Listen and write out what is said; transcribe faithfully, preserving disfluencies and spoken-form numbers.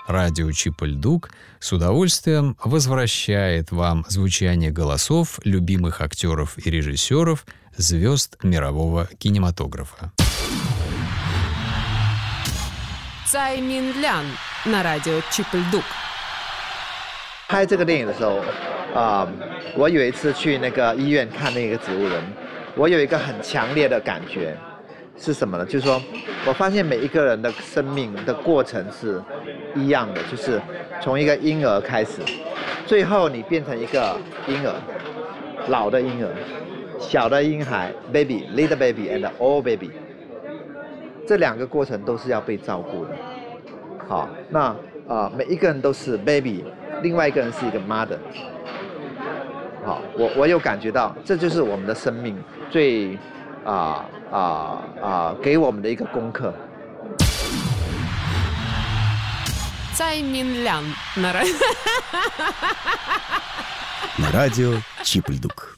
Радио Чип-и-Ль-Дук с удовольствием возвращает вам звучание голосов любимых актеров и режиссеров, звезд мирового кинематографа. Цай Мин Лян на радио Чип-и-Ль-Дук. 拍这个电影的时候，啊、呃，我有一次去那个医院看那个植物人，我有一个很强烈的感觉。是什么呢？就是说我发现每一个人的生命的过程是一样的，就是从一个婴儿开始，最后你变成一个婴儿，老的婴儿，小的婴孩 baby little baby and old baby， 这两个过程都是要被照顾的。好，那啊、呃、每一个人都是 baby， 另外一个人是一个 mother。好，我我有感觉到，这就是我们的生命最啊啊啊给我们的一个功课。 Цай Мин Лян на радио на радио Чип-и-Ль-Дук.